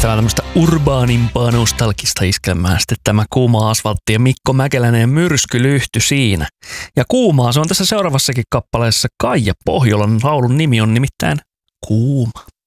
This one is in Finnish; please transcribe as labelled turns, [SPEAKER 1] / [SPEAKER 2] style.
[SPEAKER 1] Pistämään tämmöistä urbaanimpaa nostalgista iskelmää sitten tämä Kuuma asfaltti ja Mikko Mäkelänen ja Myrskylyhty siinä. Ja Kuumaa se on tässä seuraavassakin kappaleessa. Kaija Pohjolan laulun nimi on nimittäin Kuuma.